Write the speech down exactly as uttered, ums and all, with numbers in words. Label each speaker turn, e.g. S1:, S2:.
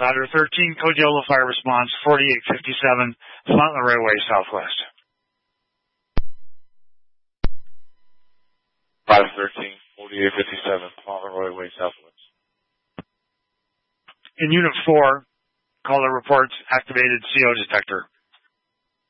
S1: Ladder thirteen, Codiola Fire Response, forty-eight fifty-seven, Fontleroy Way, Southwest.
S2: Ladder thirteen, forty-eight fifty-seven, Fontleroy Way, Southwest.
S1: In Unit four, caller reports activated C O detector.